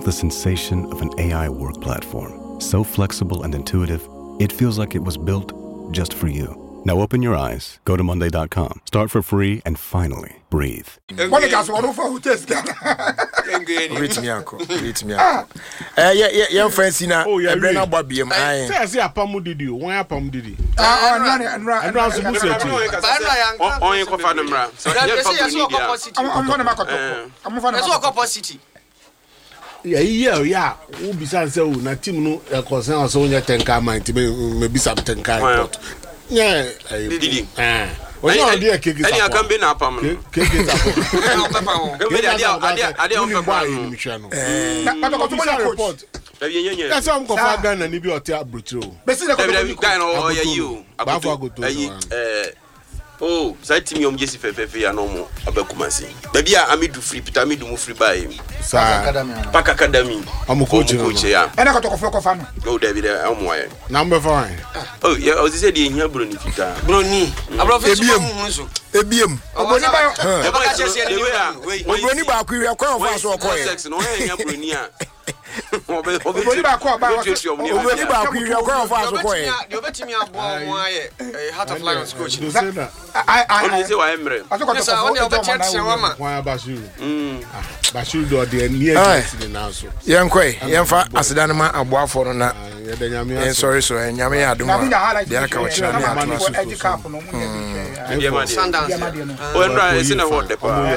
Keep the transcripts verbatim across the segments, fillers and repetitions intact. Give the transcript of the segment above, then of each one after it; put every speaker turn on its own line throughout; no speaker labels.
the sensation of an A I work platform. So flexible and intuitive, it feels like it was built just for you. Now open your eyes, go to monday dot com, start for free, and finally, breathe.
Reach me, uncle. Reach me, uncle. Eh, yeah, yeah, yeah, Francina. Oh, yeah, Brenna Bobby. I
say, I pam did you. Why pam did you?
Ah, and run, and run.
And run.
On your cofanumra. So,
I'm going to make a I'm going to make a city.
Yeah, yeah, yeah. Who besides so na team no concern so nya tenka mind maybe some tenka report. Yeah,
Didi.
Eh. O no dey keke
sa. Any can be na pam no.
Keke sa.
Come dey dia dia dia on papa no.
Eh. Na but ko report. That's how I'm going to Ghana and be hotel brutro.
But see the
guy no yeah you. Eh oh, say team yom Jesse Fefe ya no mo abakumasi. Baby a amidu free Peter amidu mu free by him. Park Academy.
I'm coach
ya.
And I got to go for fan.
Oh David am why.
Number five.
Oh yeah, I was say the here broni fita.
Broni.
Abrofe mu so. Ebiem.
Oboni ba.
E ba ka chese the way a.
Oboni ba ku wi akwa fa so okoye.
Sex no here broni a.
Oboni ba ko ba.
Oboni ba ku wi akwa fa so okoye.
The obetimi abo mo aye. Heart of Lions coach.
I I say why emre.
I got to go for the
why Bashiru. Mm. Bashiru do the near the now so.
Yankwe, yamfa asedane ma aboafo no na. Eh sorry so nyame ya adom. Dia ka wo kira na atuma so.
Oh no, it's in a what the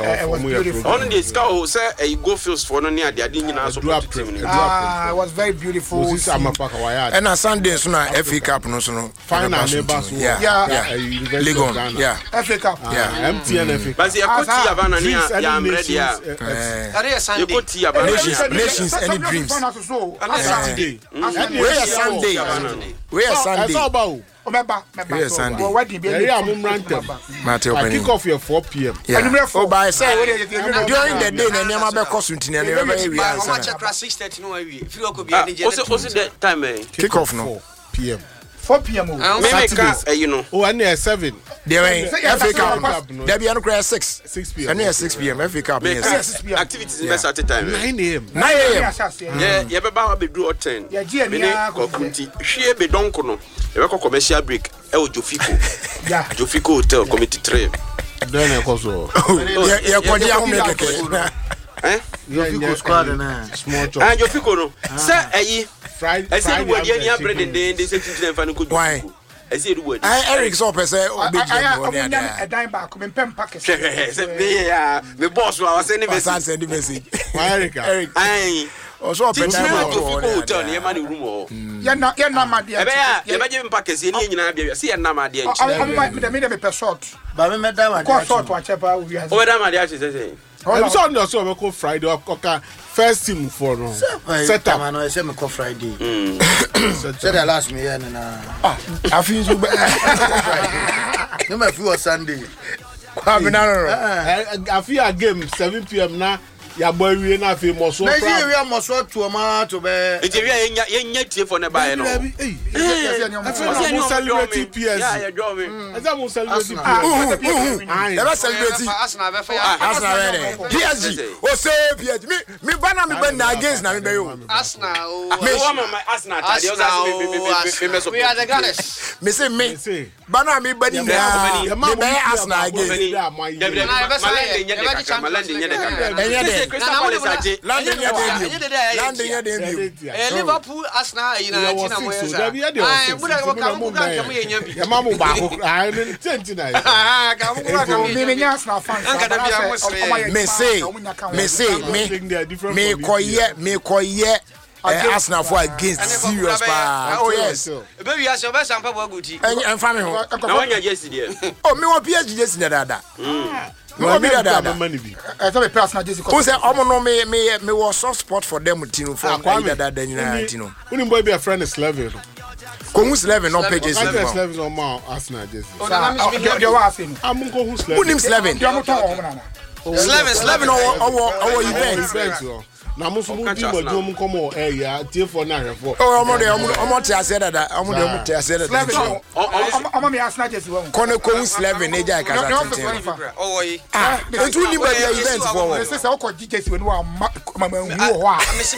on the scout say e go fields for no near the ade nyina so drop team.
Ah, it was very beautiful.
And a Sunday so na F A Cup no so no.
Final neighbors.
Yeah. Yeah. Ligon. Yeah.
F A Cup.
Yeah.
M T N F A.
But you put here Havana near ya am ready ya. You put here Havana
nations any dreams.
Saturday.
Where Sunday? Where Sunday?
That's all about.
Remember,
Where Sunday?
Yeah, I'm ranting.
Matthew,
I kick off here four p.m.
Yeah. Oh, by say during the day, na nyama be cause unti na never we answer.
How much at six thirty no we? If you go be any.
Also, also that time eh.
Kick off no.
four p.m.
four p.m.
Saturday, you know.
Oh, and seven.
There we F A Cup. There be no cry six.
six p.m.
And six p.m. F A Cup.
Yes. Activities best at the time.
nine a.m.
nine a.m.
Yeah, you be ba be do ten.
Yeah, G N ya
ko kunti. Hwe be donko no. You go commercial break. E o Jofiko.
Yeah.
Jofiko Hotel Committee three.
Then e ko so.
Yeah, yeah, ko dia ho me keke.
Eh?
Jofiko squad na small chop.
Ah, Jofiko no. Say eyi
Friday.
I say we dey near bread and then they say tintin fa no ko.
Why?
I say the word.
I Eric so per say obi
je no there. I dine back me pem package.
Say me ya, me boss was send message.
Send message.
Why Eric?
Eric.
Ai.
O so per time
Jofiko Hotel ne ma ni room o.
Ya na ya na ma dia.
E be ya, e be je me package ni nyina bia. See ya na ma dia nchi.
I'm me me me per short.
Ba me me da ma.
Ko short wa chepa we are.
O da ma dia say say.
I'm sorry, no, so we go Friday. Okay, first team for no.
Set up. I say me go Friday. Say the last me here na.
Ah, I feel so bad.
No me feel Sunday.
Kwame na no.
I feel a game seven p.m. na. Ya boy we na fe mo so.
Na see we am so to ma to be.
E je we enya enya tie for na buy no.
Eh. I mo celebrate P S G.
Yeah, you draw me.
I say mo celebrate P S G.
Never celebrate.
Arsenal be for
Arsenal ready. P S G. O say P S G. Me me bana me ben na against na me be yo.
Arsenal.
Me want my Arsenal.
We are the Gunners.
Me say me. Bana me bani na. Me be Arsenal against. London ya debut. London ya debut.
Liverpool Arsenal ina tina moyesa.
Ah, muda ko ka mu ka ka mu yenya bi. Ya mamu ba ko. Ah, ni twenty nine.
Ah, ka mu ka mu. Me me Arsenal fans.
Me say, me say, me me koye, me koye. Arsenal for against serious pa. Oh yes.
Ebe wi ase oba sampa bo aguti.
En fa me ho.
Na wanya Jesse there.
Oh, me want P S G Jesse na dada.
Mm.
No me dada.
I say personal Jesse.
Who say omo no me me me was soft spot for them tino for dada dada nyina tino.
Uni boy be a friend is eleven.
Ko who's eleven no pages
eleven. eleven on my Arsenal Jesse.
Oh, na me speak your wa afi.
Am ko who's eleven.
Who name's eleven?
Dia mo ton o mo na.
eleven eleven our our event.
Na mo so mo di mo do mo komo eh ya tie for na hwefo.
Oh omo de omo te ase dada, omo de omo te ase dada.
Omo me Arsenal Jesse wo.
Kono ko eleven e jai kasa tintin.
Oh yi.
Ah, etu ni ba dia event for wo.
Se se o ko Jesse we no ma ma hu ho a.